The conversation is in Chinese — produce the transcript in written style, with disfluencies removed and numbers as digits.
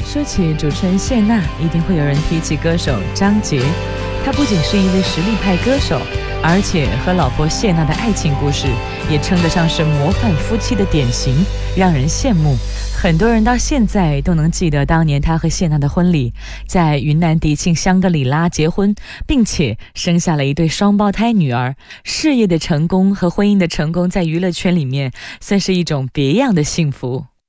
说起主持人谢娜，一定会有人提起歌手张杰。他不仅是一位实力派歌手，而且和老婆谢娜的爱情故事也称得上是模范夫妻的典型，让人羡慕。很多人到现在都能记得当年他和谢娜的婚礼，在云南迪庆香格里拉结婚，并且生下了一对双胞胎女儿。事业的成功和婚姻的成功在娱乐圈里面算是一种别样的幸福。